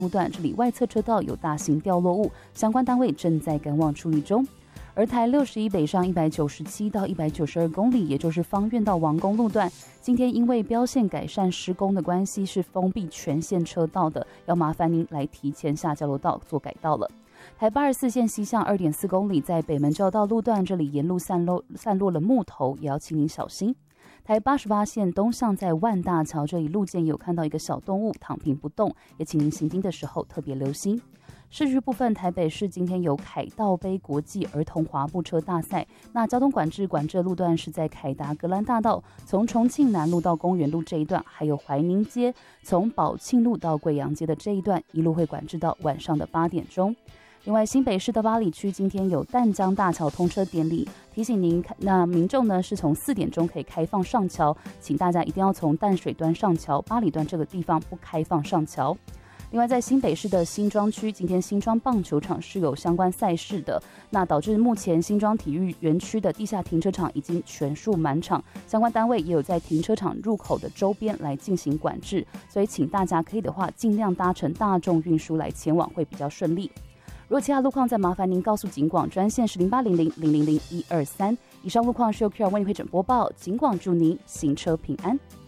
路段，这里外侧车道有大型掉落物，相关单位正在赶往处理中。而台61北上197到192公里，也就是芳苑到王公路段，今天因为标线改善施工的关系，是封闭全线车道的，要麻烦您来提前下交流道做改道了。台84线西向2.4公里，在北门交道路段，这里沿路散落了木头，也要请您小心。台88线东向在万大桥这里路肩有看到一个小动物躺平不动，也请您行经的时候特别留心。市区部分，台北市今天有凯道杯国际儿童滑步车大赛，那交通管制的路段是在凯达格兰大道，从重庆南路到公园路这一段，还有怀宁街从宝庆路到贵阳街的这一段，一路会管制到晚上的8点钟。另外，新北市的八里区今天有淡江大桥通车典礼，提醒您，那民众呢是从4点钟可以开放上桥，请大家一定要从淡水端上桥，八里段这个地方不开放上桥。另外，在新北市的新庄区，今天新庄棒球场是有相关赛事的，那导致目前新庄体育园区的地下停车场已经全数满场，相关单位也有在停车场入口的周边来进行管制，所以请大家可以的话，尽量搭乘大众运输来前往会比较顺利。如果其他路况，再麻烦您告诉警广专线是0800000123。以上路况是由 QR 为您会诊播报，警广祝您行车平安。